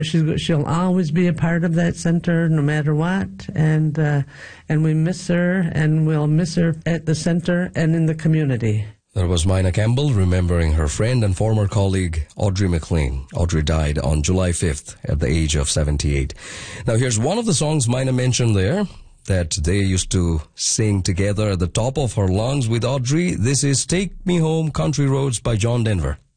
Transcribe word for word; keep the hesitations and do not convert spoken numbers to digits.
She's, she'll always be a part of that center no matter what, and uh, and we miss her, and we'll miss her at the center and in the community. That was Mina Campbell remembering her friend and former colleague Audrey McLean. Audrey died on July fifth at the age of seventy-eight. Now here's one of the songs Mina mentioned there that they used to sing together at the top of her lungs with Audrey. This is Take Me Home Country Roads by John Denver.